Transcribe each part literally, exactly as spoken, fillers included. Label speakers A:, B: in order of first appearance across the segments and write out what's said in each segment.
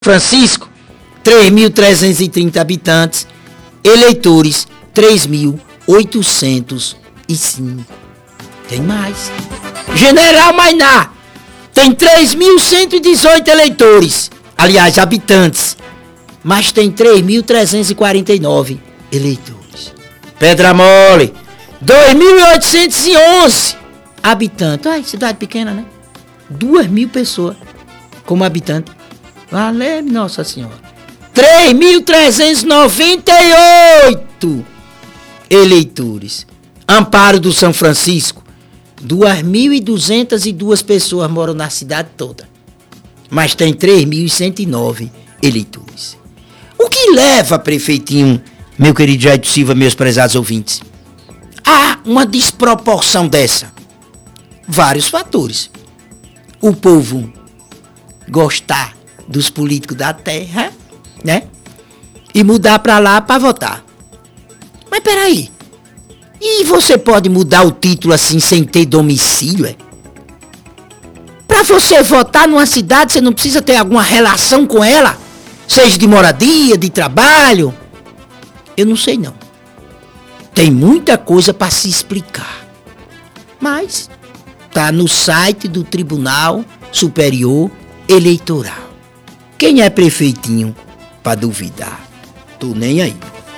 A: Francisco, três mil trezentos e trinta habitantes, eleitores, três mil oitocentos e cinco. Tem mais. General Mainá, tem três mil cento e dezoito eleitores, aliás, habitantes, mas tem três mil trezentos e quarenta e nove eleitores. Pedra Mole, dois mil oitocentos e onze habitantes. Ai, cidade pequena, né? duas mil pessoas como habitante. Valeu, Nossa Senhora. três mil trezentos e noventa e oito eleitores. Amparo do São Francisco, duas mil e duzentas e duas pessoas moram na cidade toda, mas tem três mil e cento e nove eleitores. O que leva, prefeitinho, meu querido Jair Silva, meus prezados ouvintes, a uma desproporção dessa? Vários fatores. O povo gostar dos políticos da terra, né? E mudar pra lá pra votar. Mas peraí, e você pode mudar o título assim sem ter domicílio, é? Pra você votar numa cidade, você não precisa ter alguma relação com ela? Seja de moradia, de trabalho? Eu não sei não. Tem muita coisa pra se explicar. Mas tá no site do Tribunal Superior Eleitoral. Quem é prefeitinho pra duvidar? Tô nem aí.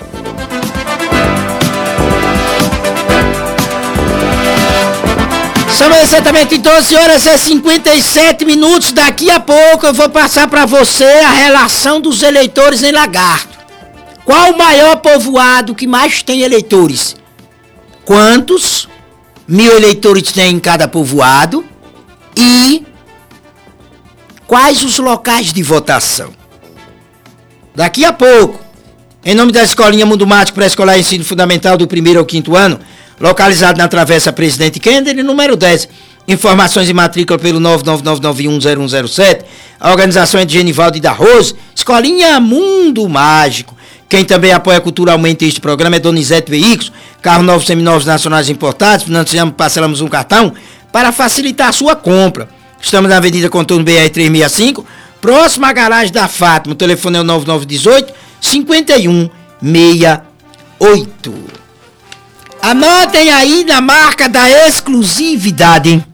A: São exatamente doze horas e cinquenta e sete minutos. Daqui a pouco eu vou passar pra você a relação dos eleitores em Lagarto. Qual o maior povoado que mais tem eleitores? Quantos mil eleitores tem em cada povoado? E quais os locais de votação? Daqui a pouco, em nome da Escolinha Mundo Mágico Pré-Escolar Ensino Fundamental do primeiro ao quinto ano, localizado na Travessa Presidente Kennedy, número dez. Informações e matrícula pelo nove nove nove nove um zero um zero sete. A organização é de Genivaldo e da Rose. Escolinha Mundo Mágico. Quem também apoia culturalmente este programa é Donizete Veículos. Carro novos, seminovos, nacionais importados. Financiamos, parcelamos um cartão para facilitar a sua compra. Estamos na Avenida Contorno B R trezentos e sessenta e cinco, próximo à garagem da Fátima. O telefone é o nove nove um oito, cinco um seis oito. Anotem aí na marca da exclusividade, hein?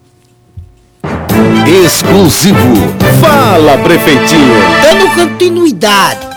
B: Exclusivo. Fala, prefeitinho.
A: Dando continuidade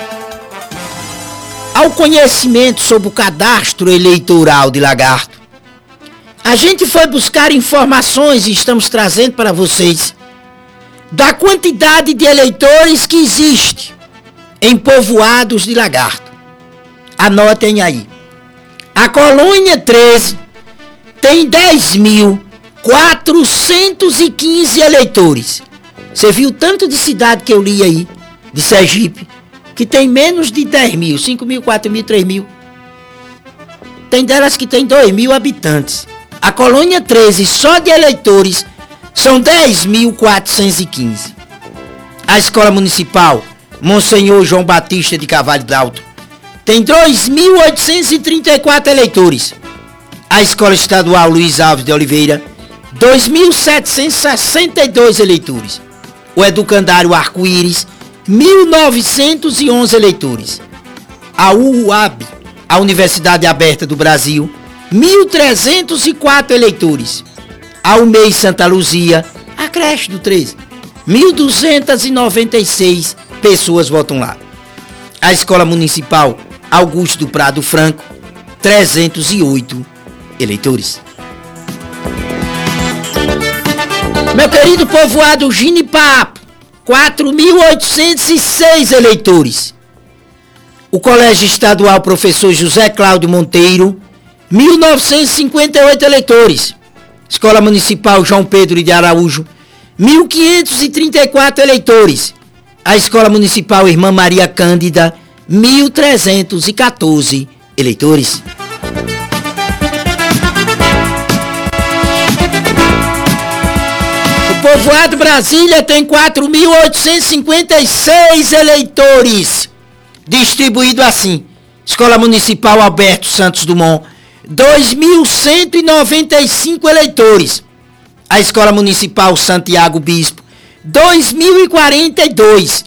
A: ao conhecimento sobre o cadastro eleitoral de Lagarto, a gente foi buscar informações e estamos trazendo para vocês da quantidade de eleitores que existe em povoados de Lagarto. Anotem aí. A Colônia treze tem dez mil quatrocentos e quinze eleitores. Você viu o tanto de cidade que eu li aí, de Sergipe, que tem menos de dez mil, cinco mil, quatro mil, três mil. Tem delas que tem dois mil habitantes. A Colônia treze, só de eleitores, são dez mil quatrocentos e quinze. A Escola Municipal Monsenhor João Batista de Carvalho Dalto tem dois mil oitocentos e trinta e quatro eleitores. A Escola Estadual Luiz Alves de Oliveira, dois mil setecentos e sessenta e dois eleitores. O Educandário Arco-Íris, mil novecentos e onze eleitores. A U A B, a Universidade Aberta do Brasil, mil trezentos e quatro eleitores. A U M E I Santa Luzia, a creche do treze, mil duzentos e noventa e seis pessoas votam lá. A Escola Municipal Augusto do Prado Franco, trezentos e oito eleitores. Meu querido povoado Ginipapo, quatro mil oitocentos e seis eleitores. O Colégio Estadual Professor José Cláudio Monteiro, mil novecentos e cinquenta e oito eleitores. Escola Municipal João Pedro de Araújo, mil quinhentos e trinta e quatro eleitores. A Escola Municipal Irmã Maria Cândida, mil trezentos e quatorze eleitores. O povoado Brasília tem quatro mil oitocentos e cinquenta e seis eleitores. Distribuído assim: Escola Municipal Alberto Santos Dumont, dois mil cento e noventa e cinco eleitores. A Escola Municipal Santiago Bispo, dois mil e quarenta e dois.